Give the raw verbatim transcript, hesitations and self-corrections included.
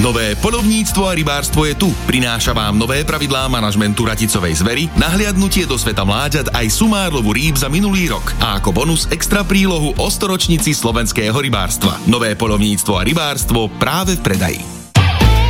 Nové poľovníctvo a rybárstvo je tu. Prináša vám nové pravidlá manažmentu raticovej zvery, nahliadnutie do sveta mláďat aj sumár lovu rýb za minulý rok a ako bonus extra prílohu o storočnici slovenského rybárstva. Nové poľovníctvo a rybárstvo práve v predaji.